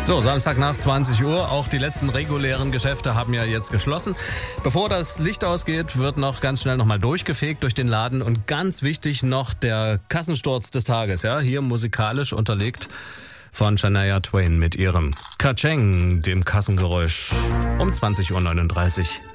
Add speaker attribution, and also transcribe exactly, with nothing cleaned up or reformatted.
Speaker 1: So, Samstag nach zwanzig Uhr. Auch die letzten regulären Geschäfte haben ja jetzt geschlossen. Bevor das Licht ausgeht, wird noch ganz schnell nochmal durchgefegt durch den Laden. Und ganz wichtig noch der Kassensturz des Tages. Ja, hier musikalisch unterlegt von Shania Twain mit ihrem Ka-Cheng, dem Kassengeräusch um zwanzig Uhr neununddreißig.